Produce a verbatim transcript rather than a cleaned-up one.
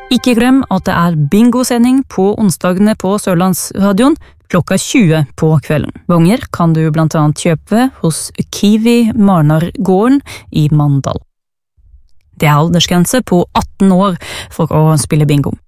Ikke glem at det er bingosending på onsdagene på Sørlandsradion klokka tjue på kvelden. Bonger kan du blant annet kjøpe hos Kiwi Marnargården i Mandal. Det er aldersgrense på atten år for å spille bingo.